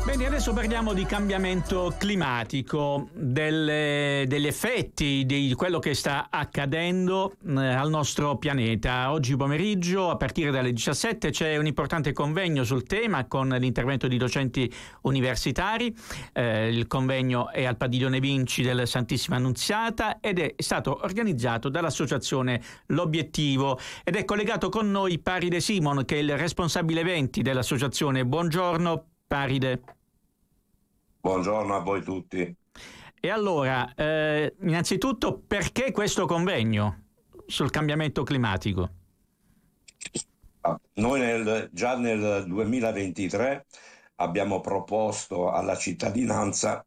Bene, adesso parliamo di cambiamento climatico, degli effetti di quello che sta accadendo al nostro pianeta. Oggi pomeriggio, a partire dalle 17, c'è un importante convegno sul tema con l'intervento di docenti universitari. Il convegno è al Padiglione Vinci del Santissima Annunziata ed è stato organizzato dall'associazione L'Obiettivo ed è collegato con noi Paride Simon, che è il responsabile eventi dell'associazione. Buongiorno Paride. Buongiorno a voi tutti. E allora, innanzitutto, perché questo convegno sul cambiamento climatico? Noi già nel 2023 abbiamo proposto alla cittadinanza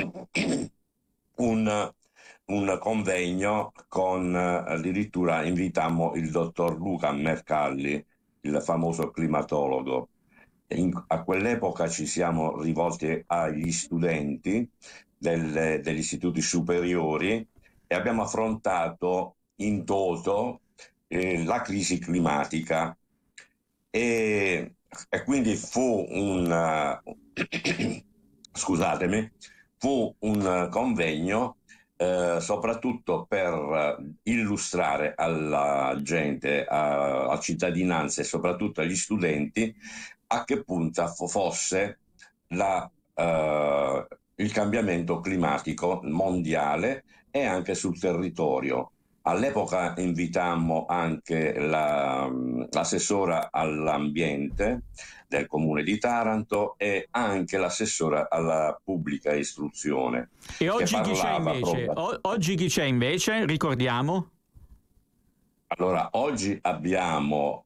un convegno con addirittura invitammo il dottor Luca Mercalli, il famoso climatologo. A quell'epoca ci siamo rivolti agli studenti degli istituti superiori e abbiamo affrontato in toto la crisi climatica e quindi fu un convegno soprattutto per illustrare alla gente, alla cittadinanza e soprattutto agli studenti a che punto fosse il cambiamento climatico mondiale e anche sul territorio. All'epoca invitammo anche l'assessora all'ambiente del comune di Taranto e anche l'assessora alla pubblica istruzione. E oggi chi c'è invece? Oggi chi c'è invece? Ricordiamo. Allora, oggi abbiamo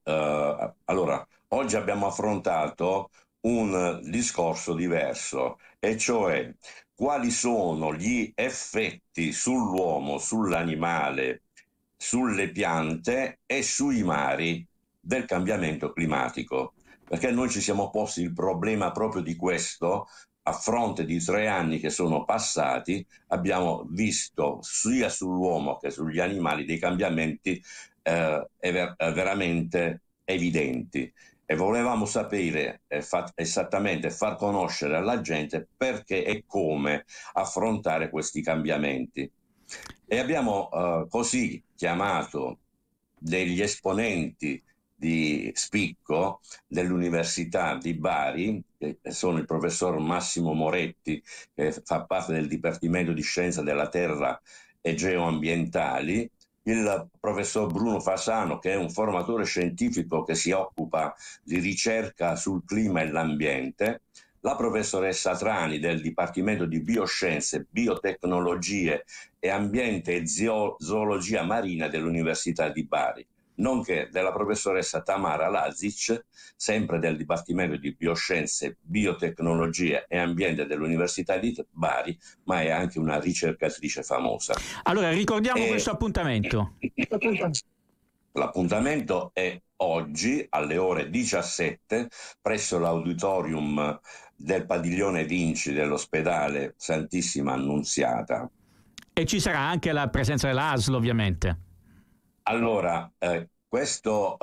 affrontato un discorso diverso, e cioè quali sono gli effetti sull'uomo, sull'animale, sulle piante e sui mari del cambiamento climatico. Perché noi ci siamo posti il problema proprio di questo. A fronte di 3 anni che sono passati, abbiamo visto sia sull'uomo che sugli animali dei cambiamenti veramente evidenti, e volevamo sapere esattamente, far conoscere alla gente perché e come affrontare questi cambiamenti. E abbiamo così chiamato degli esponenti di spicco dell'Università di Bari, che sono il professor Massimo Moretti, che fa parte del Dipartimento di Scienza della Terra e Geoambientali, il professor Bruno Fasano, che è un formatore scientifico che si occupa di ricerca sul clima e l'ambiente, la professoressa Trani del Dipartimento di Bioscienze, Biotecnologie e Ambiente e Zoologia Marina dell'Università di Bari, nonché della professoressa Tamara Lazic, sempre del Dipartimento di Bioscienze, Biotecnologie e Ambiente dell'Università di Bari, ma è anche una ricercatrice famosa. Allora, ricordiamo questo appuntamento. L'appuntamento è oggi alle ore 17 presso l'auditorium del Padiglione Vinci dell'ospedale Santissima Annunziata. E ci sarà anche la presenza dell'ASL, ovviamente. Allora, questo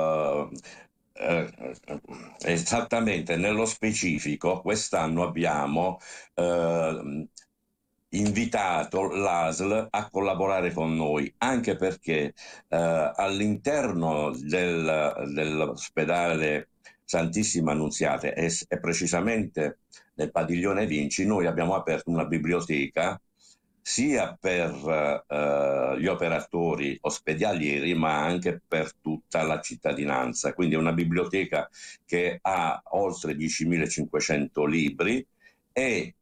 esattamente nello specifico, quest'anno abbiamo invitato l'ASL a collaborare con noi, anche perché all'interno dell'ospedale Santissima Annunziata e precisamente nel Padiglione Vinci noi abbiamo aperto una biblioteca sia per gli operatori ospedalieri ma anche per tutta la cittadinanza. Quindi è una biblioteca che ha oltre 10.500 libri e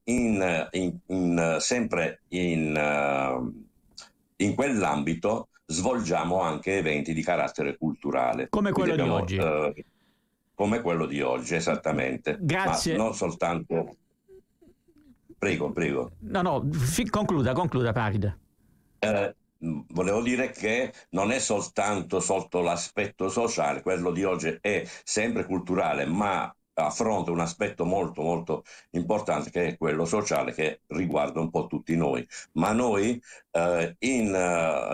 sempre in quell'ambito svolgiamo anche eventi di carattere culturale. Come quello di oggi. Come quello di oggi, esattamente. Grazie. Ma non soltanto... Prego. No, concluda Paride. Volevo dire che non è soltanto sotto l'aspetto sociale, quello di oggi è sempre culturale, ma affronta un aspetto molto molto importante, che è quello sociale, che riguarda un po' tutti noi. Ma noi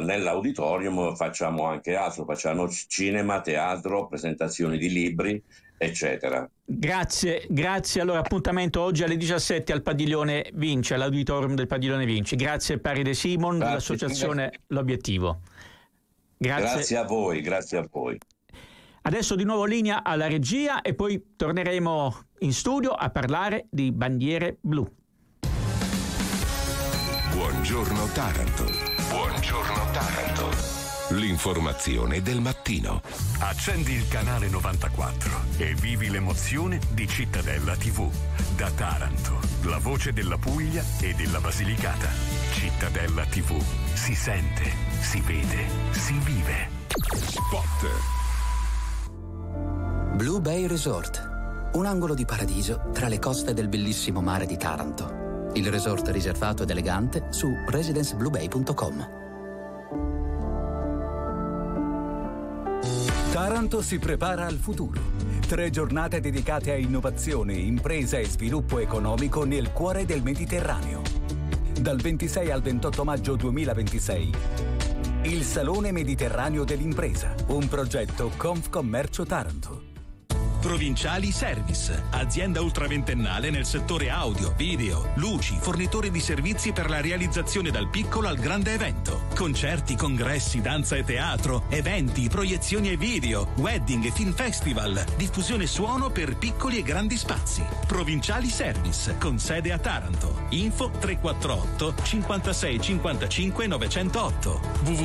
nell'auditorium facciamo anche altro, facciamo cinema, teatro, presentazioni di libri, eccetera. Grazie. Allora, appuntamento oggi alle 17 al Padiglione Vinci, all'auditorium del Padiglione Vinci. Grazie Pari De Simon, dell'associazione L'Obiettivo. Grazie a voi. Adesso di nuovo linea alla regia e poi torneremo in studio a parlare di bandiere blu. Buongiorno Taranto. Buongiorno Taranto. L'informazione del mattino. Accendi il canale 94 e vivi l'emozione di Cittadella TV. Da Taranto, la voce della Puglia e della Basilicata. Cittadella TV. Si sente, si vede, si vive. Spot. Blue Bay Resort, un angolo di paradiso tra le coste del bellissimo mare di Taranto. Il resort riservato ed elegante su residencebluebay.com. Taranto si prepara al futuro. 3 giornate dedicate a innovazione, impresa e sviluppo economico nel cuore del Mediterraneo. Dal 26 al 28 maggio 2026. Il Salone Mediterraneo dell'Impresa, un progetto Confcommercio Taranto. Provinciali Service, azienda ultraventennale nel settore audio, video, luci, fornitore di servizi per la realizzazione dal piccolo al grande evento. Concerti, congressi, danza e teatro, eventi, proiezioni e video, wedding e film festival, diffusione suono per piccoli e grandi spazi. Provinciali Service, con sede a Taranto. Info 348 56 55 908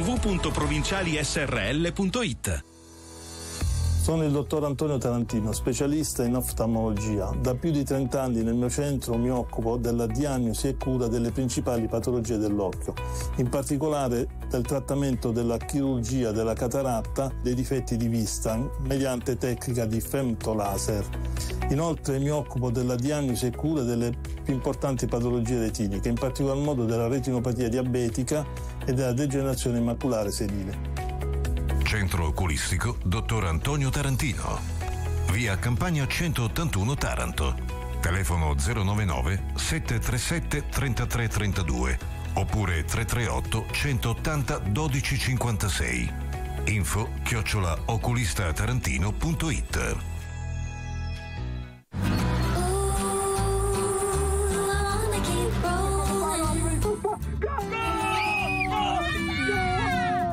www.provincialisrl.it. Sono il dottor Antonio Tarantino, specialista in oftalmologia. Da più di 30 anni nel mio centro mi occupo della diagnosi e cura delle principali patologie dell'occhio, in particolare del trattamento della chirurgia della cataratta, dei difetti di vista, mediante tecnica di femtolaser. Inoltre mi occupo della diagnosi e cura delle più importanti patologie retiniche, in particolar modo della retinopatia diabetica e della degenerazione maculare senile. Centro oculistico Dottor Antonio Tarantino. Via Campagna 181 Taranto. Telefono 099 737 3332 oppure 338 180 1256. Info @oculistatarantino.it.